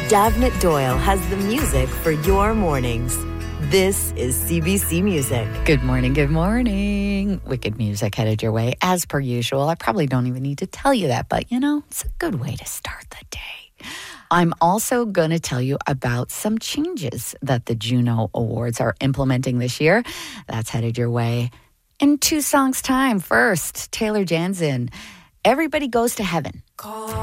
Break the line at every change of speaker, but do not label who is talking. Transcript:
Davnit Doyle has the music for your mornings. This is CBC Music.
Good morning, good morning. Wicked music headed your way as per usual. I probably don't even need to tell you that, but it's a good way to start the day. I'm also going to tell you about some changes that the Juno Awards are implementing this year. That's headed your way in 2 songs' time. First, Taylor Janzen, Everybody Goes to Heaven.